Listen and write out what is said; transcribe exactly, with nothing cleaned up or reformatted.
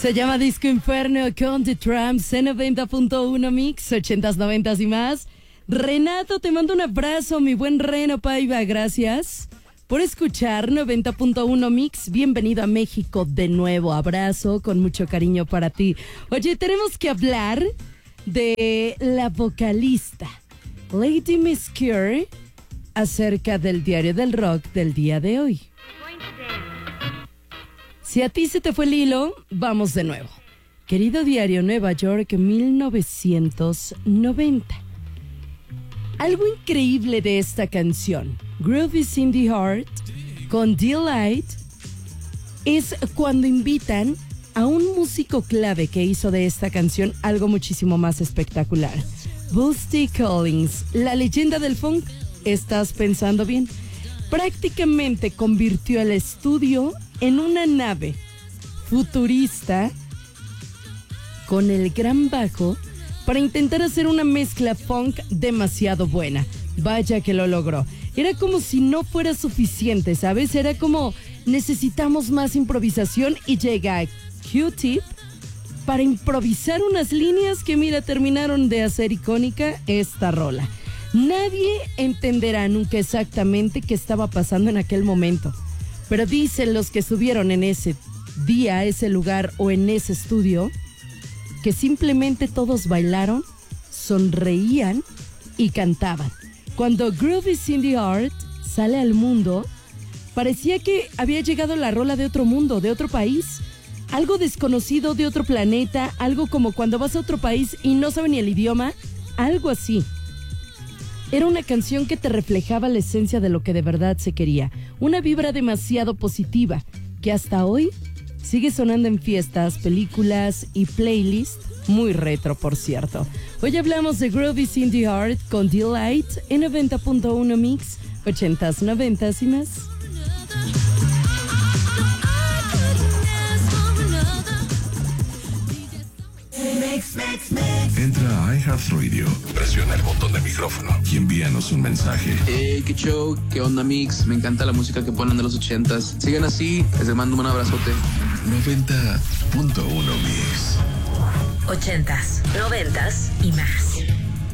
Se llama Disco Inferno con The Tramps en noventa punto uno Mix, ochentas, noventas y más. Renato, te mando un abrazo, mi buen Reno Paiva, gracias por escuchar noventa punto uno Mix. Bienvenido a México de nuevo, abrazo con mucho cariño para ti. Oye, tenemos que hablar de la vocalista Lady Miss Cure acerca del diario del rock del día de hoy. Si a ti se te fue el hilo, vamos de nuevo. Querido diario, Nueva York, mil novecientos noventa. Algo increíble de esta canción, Groove is in the Heart, con Delight, es cuando invitan a un músico clave que hizo de esta canción algo muchísimo más espectacular. Bootsy Collins, la leyenda del funk. ¿Estás pensando bien? Prácticamente convirtió el estudio en una nave futurista con el gran bajo para intentar hacer una mezcla funk demasiado buena. Vaya que lo logró. Era como si no fuera suficiente, ¿sabes? Era como necesitamos más improvisación y llega Q-Tip para improvisar unas líneas que, mira, terminaron de hacer icónica esta rola. Nadie entenderá nunca exactamente qué estaba pasando en aquel momento, pero dicen los que estuvieron en ese día, ese lugar o en ese estudio, que simplemente todos bailaron, sonreían y cantaban. Cuando Groove is in the Heart sale al mundo, parecía que había llegado la rola de otro mundo, de otro país, algo desconocido de otro planeta, algo como cuando vas a otro país y no saben ni el idioma, algo así. Era una canción que te reflejaba la esencia de lo que de verdad se quería. Una vibra demasiado positiva que hasta hoy sigue sonando en fiestas, películas y playlists, muy retro, por cierto. Hoy hablamos de Groove is in the Heart con Delight en noventa punto uno Mix, ochentas, noventas y más. Entra a iHeartRadio, presiona el botón de micrófono y envíanos un mensaje. Hey, qué show, qué onda Mix, me encanta la música que ponen de los ochentas. Sigan así, les mando un abrazote. noventa punto uno Mix. Ochentas, noventas y más.